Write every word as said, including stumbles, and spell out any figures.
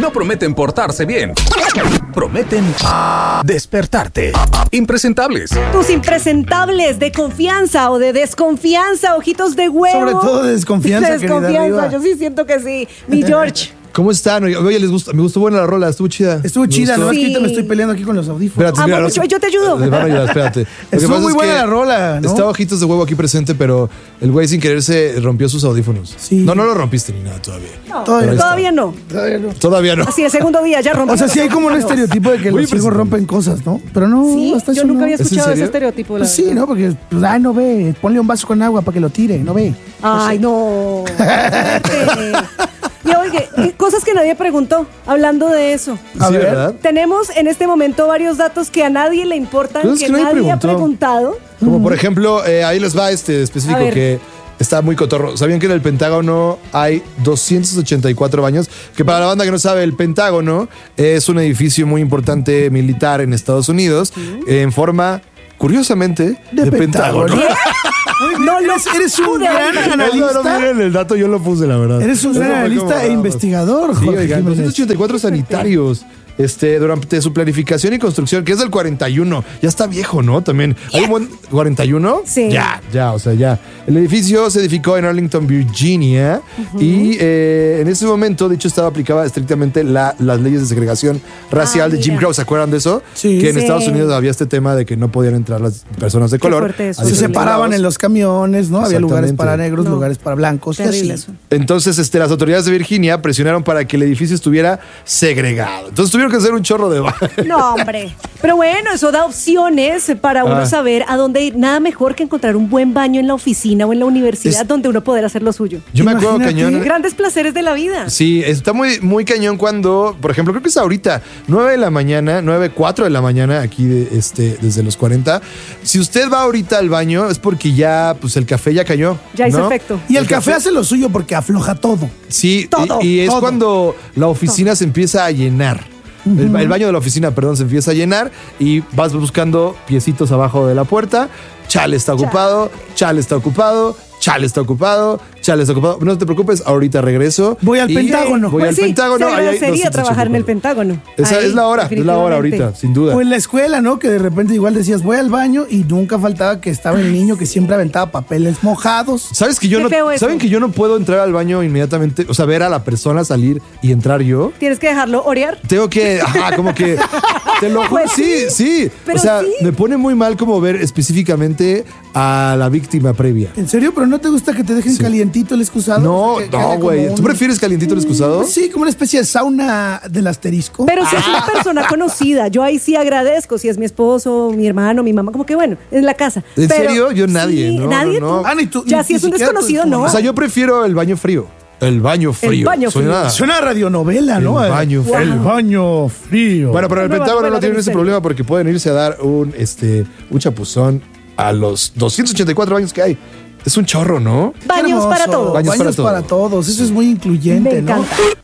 no prometen portarse bien. Prometen despertarte. Impresentables. Tus impresentables de confianza o de desconfianza, ojitos de huevo. Sobre todo de desconfianza, De desconfianza, yo sí siento que sí. Mi George. ¿Cómo están? Oye, les gusta, me gustó buena la rola, estuvo chida. Estuvo chida, ¿no? Es que Sí. ahorita me estoy peleando aquí con los audífonos. Espérate, Amo mira, mucho, yo te ayudo. Les van a ayudar, espérate. Lo que Estuvo pasa muy es buena que la rola, ¿no? Estaba Ojitos de Huevo aquí presente, pero el güey sin querer se rompió sus audífonos. Sí. No, no lo rompiste ni nada todavía. No, Todavía todavía, no. Todavía no. Todavía no. Así, el segundo día ya rompió. O sea, sí hay como un estereotipo de que Muy los hijos impresionante. rompen cosas, ¿no? Pero no, Sí, hasta yo eso nunca no. había ¿Es en escuchado ese serio? estereotipo. La Pues sí, verdad. ¿no? Porque, pues, ay, no ve, ponle un vaso con agua para que lo tire, no ve. Ay, no. Fíjate. Y oye, y cosas que nadie preguntó, hablando de eso. A Sí, ver. ¿verdad? Tenemos en este momento varios datos que a nadie le importan, Cosas que, que nadie nadie ha preguntó. preguntado. Como por ejemplo, eh, ahí les va este A específico ver. que está muy cotorro. ¿Sabían que en el Pentágono hay doscientos ochenta y cuatro baños? Que para la banda que no sabe, el Pentágono es un edificio muy importante militar en Estados Unidos, en forma, curiosamente, de, De Pentágono. Pentágono. No, no, eres, eres un pude gran haber- No, no, analista. miren el dato, yo lo puse, la verdad. Eres un Eso gran fue analista como, e vamos. investigador, Sí, Jorge oigan, Jiménez. doscientos ochenta y cuatro sanitarios. Este, durante su planificación y construcción, que es del cuarenta y uno. Ya está viejo, ¿no? También. ¿Hay un buen cuarenta y uno? Sí. Ya, ya, o sea, ya. El edificio se edificó en Arlington, Virginia. Y eh, en ese momento, de hecho, estaba aplicaba estrictamente la- las leyes de segregación racial Ah, de Jim mira. Crow. ¿Se acuerdan de eso? Sí. Que en Sí. Estados Unidos había este tema de que no podían entrar las personas de Qué color. fuerte eso. a Se diferentes separaban lados. en los camiones, ¿no? Había lugares Exactamente. para negros, No. lugares para blancos. y Terrible así. eso. Entonces, este, las autoridades de Virginia presionaron para que el edificio estuviera segregado. Entonces tuvieron que hacer un chorro de... No, hombre. Pero bueno, eso da opciones para uno Ah. saber a dónde ir. Nada mejor que encontrar un buen baño en la oficina o en la universidad Es- donde uno poder hacer lo suyo. Yo me acuerdo Imagínate. cañón. Grandes placeres de la vida. Sí, está muy, muy cañón cuando, por ejemplo, creo que es ahorita, nueve de la mañana, nueve, cuatro de la mañana, aquí de, este, desde los cuarenta. Si usted va ahorita al baño es porque ya, pues el café ya cayó. Ya hizo ¿no? efecto. Y el café hace lo suyo porque afloja todo. Sí, Todo, y, y es todo. cuando la oficina se empieza a llenar. El, el baño de la oficina, perdón, se empieza a llenar y vas buscando piecitos abajo de la puerta. Chale está ocupado, chale está ocupado, chale está ocupado, chale está ocupado. No te preocupes, ahorita regreso. Voy al Y Pentágono. Voy Pues al sí, Pentágono. se ahí hay agradecería doscientos trabajar en el ochenta y cuatro. Pentágono. Esa Ahí, es la hora, es la hora definitivamente. ahorita, sin duda. O en la escuela, ¿no? Que de repente igual decías, voy al baño y nunca faltaba que estaba el niño que siempre aventaba papeles mojados. ¿Sabes que yo Qué no, feo eso. ¿Saben que yo no puedo entrar al baño inmediatamente? O sea, ver a la persona salir y entrar yo. Tienes que dejarlo orear. Tengo que, ajá, como que, te lo juro, Pues sí, sí. pero O sea, sí. me pone muy mal como ver específicamente a la víctima previa. ¿En serio? ¿Pero no te gusta que te dejen calientito el excusado? No, O sea, que- que no, haya como güey. un- ¿Tú prefieres calientito el excusado? Sí, como una especie de sauna del asterisco. Pero si es una persona conocida, yo ahí sí agradezco. Si es mi esposo, mi hermano, mi mamá, como que bueno, en la casa. ¿En Pero serio? Yo nadie, sí, no, nadie. no, no. tú. Ah, ni tú- ya ni- si ni es un siquiera tu- desconocido, tu no. mamá. O sea, yo prefiero el baño frío. El baño frío. baño frío. Suena- Suena a radionovela, ¿no? El baño frío. El baño frío. Bueno, pero en el Nueva Pentágono novela no tienen de ese misterio. problema porque pueden irse a dar un, este, un chapuzón a los doscientos ochenta y cuatro baños que hay. Es un chorro, ¿no? Qué Baños hermoso. para todos. Baños Baños, para para, todos. Eso es muy incluyente, Me ¿no? encanta.